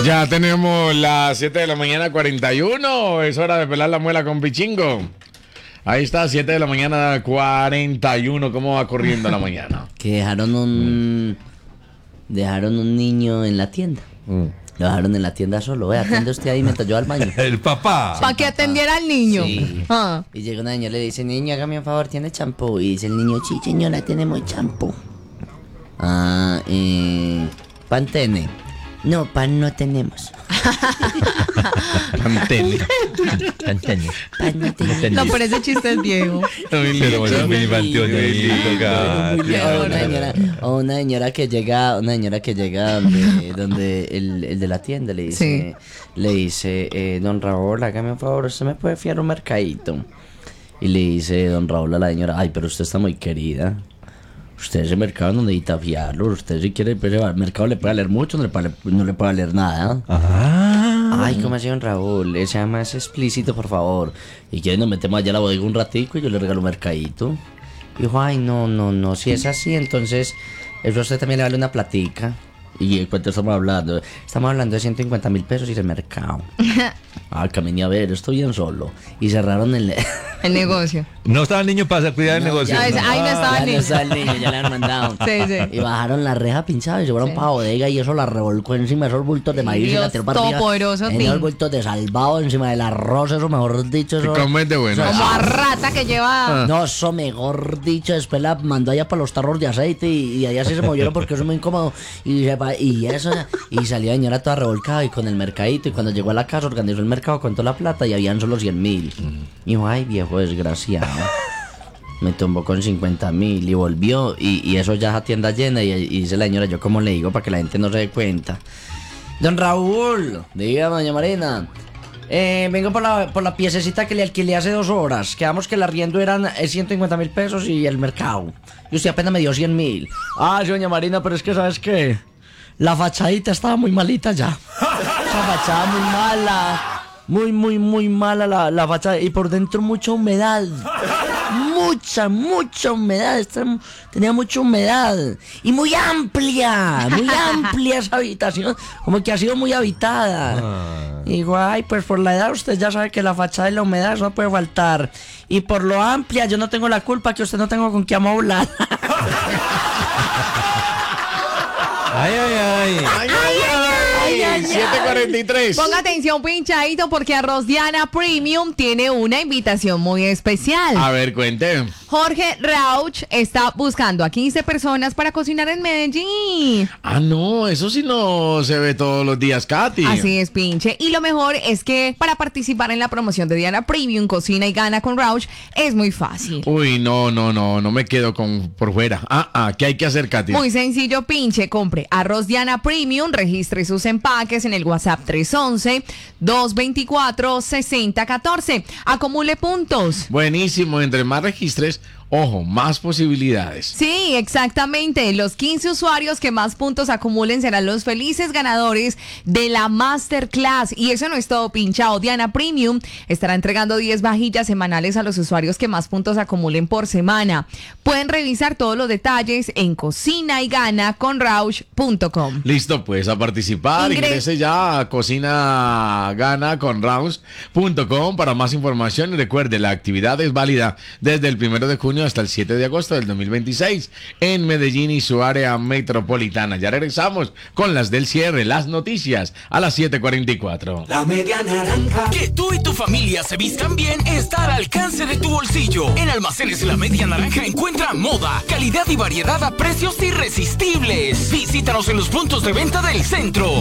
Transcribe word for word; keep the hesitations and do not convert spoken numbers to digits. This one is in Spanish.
Ya tenemos las siete de la mañana, cuarenta y uno. Es hora de pelar la muela con Pichingo. Ahí está, siete de la mañana, cuarenta y uno. ¿Cómo va corriendo la mañana? Que dejaron un... Mm. Dejaron un niño en la tienda. Mm. Lo dejaron en la tienda solo. Vea, atiende usted ahí mientras yo al baño. El papá. Para que atendiera al niño. Sí. Ah. Y llega una niña y le dice, niño, hágame un favor, ¿tiene champú? Y dice el niño, sí, señora, tenemos champú. Ah, eh... Pantene. No, pan no tenemos. Pantene. Pantene. Pantene. No, pero ese chiste es viejo. Pero bueno, es muy infantil. O una señora, o una señora que llega, una señora que llega donde, donde el, el de la tienda le dice, sí. le dice, eh, don Raúl, hágame un favor, ¿usted me puede fiar un mercadito? Y le dice don Raúl a la señora, ay, pero usted está muy querida. Usted ese mercado no necesita fiarlo. Usted si quiere, pues, el mercado le puede valer mucho, no le puede, no le puede valer nada. Ah. Ay, ¿cómo así, don Raúl? Sea más explícito, por favor. Y quieren nos metemos allá a la bodega un ratico y yo le regalo un mercadito. Y dijo, ay, no, no, no. Si es así, entonces eso a usted también le vale una platica. ¿Y cuánto estamos hablando? Estamos hablando de ciento cincuenta mil pesos y de mercado. Ah, caminé a ver, estoy bien solo. Y cerraron el... el negocio. No estaba el niño para cuidar no, el negocio. Ya, no. Ahí no estaba ah, el niño. No estaba el niño, ya le han mandado. Sí, sí. Y bajaron la reja pinchada y se fueron sí. para bodega y eso la revolcó encima de esos bultos de maíz. Dios, y la tiró para arriba. Todopoderoso, en esos bultos de salvado encima del arroz, eso mejor dicho. Eso, de bueno. Como a rata que lleva... No, eso mejor dicho. Después la mandó allá para los tarros de aceite y, y allá sí se movieron porque eso es muy incómodo. Y, y eso... Y salió la señora toda revolcada y con el mercadito. Y cuando llegó a la casa organizó el mercado, contó la plata y habían solo cien mil. Y dijo, ay, viejo desgraciado. Me tumbó con cincuenta mil y volvió. Y, y eso ya es a tienda llena. Y, y dice la señora, yo cómo le digo para que la gente no se dé cuenta. Don Raúl, dígame, doña Marina. Eh, vengo por la, por la piececita que le alquilé hace dos horas. Quedamos que el arriendo eran ciento cincuenta mil pesos y el mercado. Y usted apenas me dio cien mil. Ah, sí, doña Marina, pero es que, ¿sabes qué? La fachadita estaba muy malita ya. Esa fachada muy mala. Muy, muy, muy mala la, la fachada. Y por dentro mucha humedad. Mucha, mucha humedad. Tenía mucha humedad. Y muy amplia. Muy amplia esa habitación. Como que ha sido muy habitada. Ah. Y digo, ay, pues por la edad usted ya sabe que la fachada y la humedad eso no puede faltar. Y por lo amplia yo no tengo la culpa que usted no tenga con qué amoblar. Ay, ay, ay. Ay, ay, ay. ay siete cuarenta y tres. Ponga atención, pinchadito, porque Arroz Diana Premium tiene una invitación muy especial. A ver, cuente. Jorge Rauch está buscando a quince personas para cocinar en Medellín. Ah, no, eso sí no se ve todos los días, Katy. Así es, pinche. Y lo mejor es que para participar en la promoción de Diana Premium, Cocina y Gana con Rauch, es muy fácil. Uy, no, no, no, no me quedo con por fuera. Ah, ah, ¿qué hay que hacer, Katy? Muy sencillo, pinche. Compre Arroz Diana Premium, registre sus empaques en el WhatsApp tres once, dos veinticuatro, sesenta catorce. Acumule puntos. Buenísimo, entre más registres, ojo, más posibilidades. Sí, exactamente. Los quince usuarios que más puntos acumulen serán los felices ganadores de la Masterclass. Y eso no es todo, pinchado. Diana Premium estará entregando diez vajillas semanales a los usuarios que más puntos acumulen por semana. Pueden revisar todos los detalles en cocina y gana con rauch punto com. Listo, pues a participar. Ingres- Ingrese ya a cocina gana con rauch punto com para más información. Y recuerde, la actividad es válida desde el primero de junio hasta el siete de agosto del dos mil veintiséis en Medellín y su área metropolitana. Ya regresamos con las del cierre, las noticias a las siete cuarenta y cuatro. La media naranja. Que tú y tu familia se vistan bien está al alcance de tu bolsillo. En Almacenes La Media Naranja encuentra moda, calidad y variedad a precios irresistibles. Visítanos en los puntos de venta del centro.